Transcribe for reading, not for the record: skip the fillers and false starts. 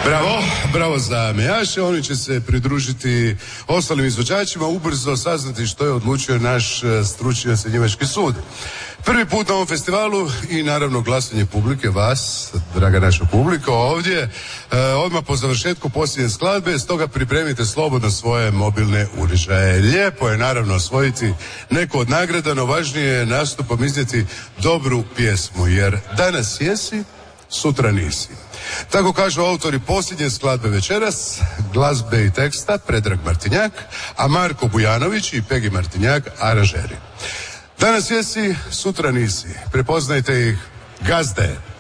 Bravo za Mejaše, oni će se pridružiti ostalim izvođačima, ubrzo saznati što je odlučio naš stručni ocjenjivački sud. Prvi put na ovom festivalu i naravno glasanje publike, vas, draga naša publika, ovdje, odmah po završetku posljednje skladbe, stoga pripremite slobodno svoje mobilne uređaje. Lijepo je naravno osvojiti neku od nagrada, no važnije je nastupom iznijeti dobru pjesmu, jer danas jesi, sutra nisi. Tako kažu autori posljednje skladbe večeras, glazbe i teksta Predrag Martinjak, a Marko Bujanović i Pegi Martinjak aranžeri. Danas jesi, sutra nisi. Prepoznajte ih, gazde.